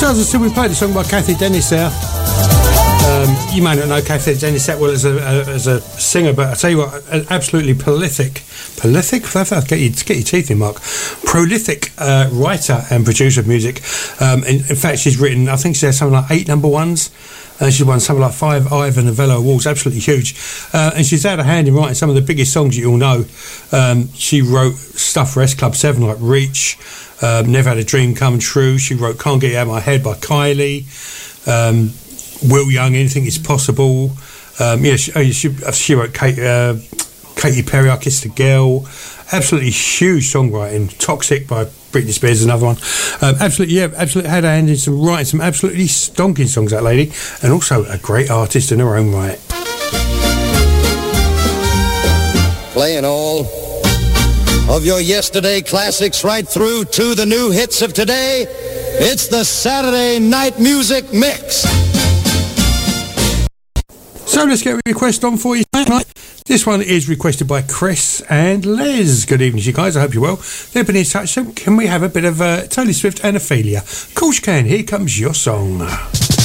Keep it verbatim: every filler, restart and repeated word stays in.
So we played a song by Cathy Dennis there. Um, you may not know Cathy Dennis that well as a, a as a singer, but I tell you what, an absolutely prolific, prolific. Get your get your teeth in, Mark. Prolific uh, writer and producer of music. Um, in, in fact, she's written, I think she has something like eight number ones. Uh, she's won something like five Ivor Novello awards, absolutely huge. Uh, and she's had a hand in writing some of the biggest songs you all know. Um, she wrote stuff for S Club seven like Reach, um, Never Had a Dream Come True. She wrote Can't Get You Out of My Head by Kylie. Um, Will Young, Anything Is Possible. Um, yeah, she, she, she wrote Kate, uh, Katy Perry, I Kissed a Girl. Absolutely huge songwriting. Toxic by Britney Spears, another one. Um, absolutely, yeah, absolutely had a hand in some writing some absolutely stonking songs, that lady, and also a great artist in her own right. Playing all of your yesterday classics right through to the new hits of today. It's the Saturday Night Music Mix. So let's get a request on for you tonight. This one is requested by Chris and Les. Good evening, you guys. I hope you're well. They've been in touch. So can we have a bit of uh, Taylor Swift and Ophelia? Of course you can. Here comes your song.